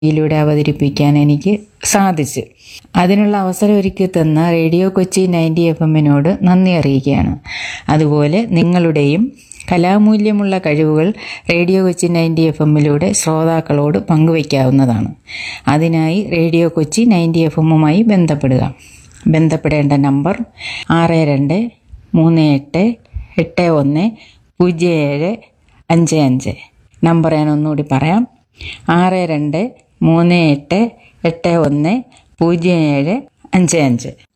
യിലൂടെ അവതരിപ്പിക്കാൻ എനിക്ക് സാധിച്ചു. അതിനുള്ള അവസരം ഒരുക്കി തന്ന റേഡിയോ കൊച്ചി 90 FM-നോട് നന്ദി അറിയിക്കുകയാണ്. അതുപോലെ നിങ്ങളുടെയും കലാമൂല്യമുള്ള കഴിവുകൾ റേഡിയോ കൊച്ചി 90 FM-ലൂടെ ശ്രോതാക്കളോട് പങ്കുവയ്ക്കാവുന്നതാണ്. അതിനായി റേഡിയോ കൊച്ചി 90 FM-മായി ബന്ധപ്പെടുക. ബന്ധപ്പെടേണ്ട നമ്പർ 6238180755. നമ്പർ ഞാൻ ഒന്നുകൂടി പറയാം. 6238180755.